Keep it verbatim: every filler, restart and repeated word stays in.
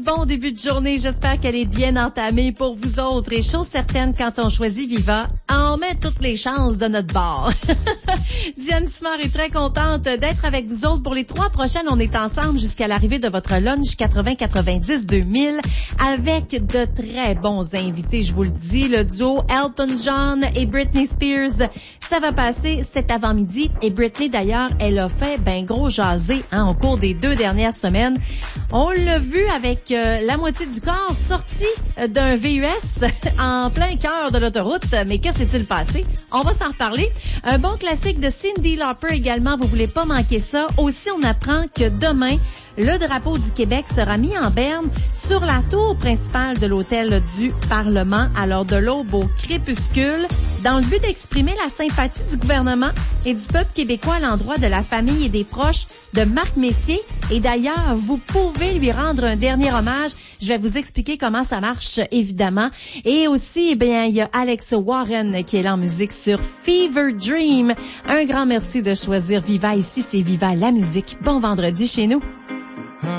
bon début de journée. J'espère qu'elle est bien entamée pour vous autres. Et chose certaine, quand on choisit Viva, on met toutes les chances de notre bord. Diane Simard est très contente d'être avec vous autres. Pour les trois prochaines, on est ensemble jusqu'à l'arrivée de votre lunch quatre-vingts quatre-vingt-dix deux mille avec de très bons invités. Je vous le dis, le duo Elton John et Britney Spears, ça va passer cet avant-midi. Et Britney, d'ailleurs, elle a fait ben gros jaser hein, au cours des deux dernières semaines. On l'a vu avec euh, la moitié du corps sorti d'un V U S en plein cœur de l'autoroute. Mais que s'est-il passé? On va s'en reparler. Un bon classique de Cyndi Lauper également, vous voulez pas manquer ça. Aussi, on apprend que demain, le drapeau du Québec sera mis en berne sur la tour principale de l'hôtel du Parlement, alors de l'aube au crépuscule, dans le but d'exprimer la sympathie du gouvernement et du peuple québécois à l'endroit de la famille et des proches de Marc Messier. Et d'ailleurs, vous pouvez lui rendre un dernier hommage. Je vais vous expliquer comment ça marche, évidemment. Et aussi, eh bien, il y a Alex Warren qui est là en musique sur Fever Dream. Un grand merci de choisir Viva. Ici, c'est Viva la musique. Bon vendredi chez nous.